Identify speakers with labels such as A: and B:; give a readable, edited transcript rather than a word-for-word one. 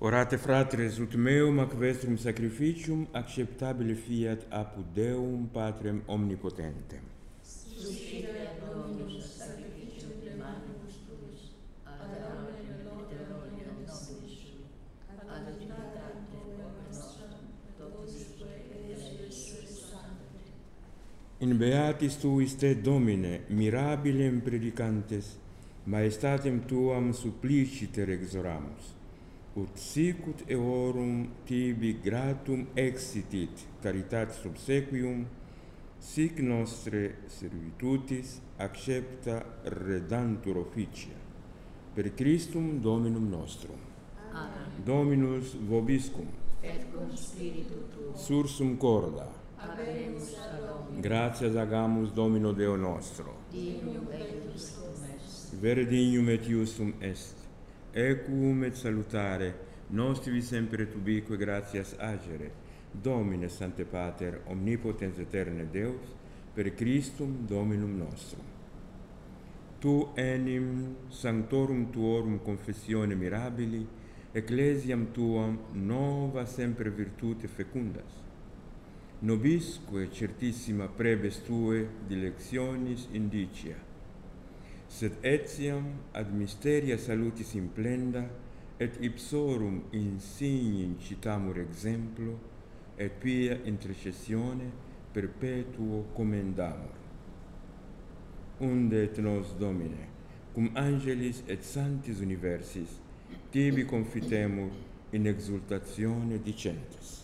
A: Orate fratres ut meum ac vestrum sacrificium acceptabile fiat apud Deum Patrem omnipotentem.
B: Suscite ad Dominus sacrificium de manibus tuis, ad autem gloria nobis sui, ad dignitate oper nostrum, totusque et resurrexante.
A: In beatis tuis te, Domine, mirabilem predicantes, maestatem tuam suppliciter exoramus, ut sicut eorum tibi gratum exitit caritatis obsequium, sic nostre servitutis accepta redantur officia. Per Christum Dominum nostrum.
B: Amen.
A: Dominus vobiscum.
B: Et cum spiritu tuo.
A: Sursum corda.
B: Habemus ad Domino.
A: Gratias agamus Domino Deo nostro.
B: Dignum et justum est.
A: Vere dignum et justum est. Equum et salutare, nostri sempre et ubique gratias agere, Domine Sancte Pater, omnipotens eterne Deus, per Christum Dominum nostrum. Tu enim sanctorum tuorum confessione mirabili, ecclesiam tuam nova sempre virtute fecundas. Nobisque certissima prebes tue dilectionis indicia, sed etiam ad mysteria salutis implenda, et ipsorum insigni citamur exemplo, et pia intercessione perpetuo commendamur. Unde et nos, Domine, cum angelis et sanctis universis, tibi confitemur in exultatione dicentes.